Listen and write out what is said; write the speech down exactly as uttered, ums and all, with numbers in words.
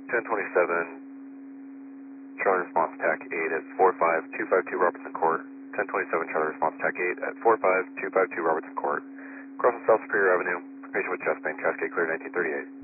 ten twenty-seven, Charlie Response T A C eight at four five two five two Robertson Court. ten twenty-seven, Charlie Response T A C eight at four five two five two Robertson Court. Crossing South Superior Avenue. Patient with chest pain, Cascade clear nineteen thirty-eight.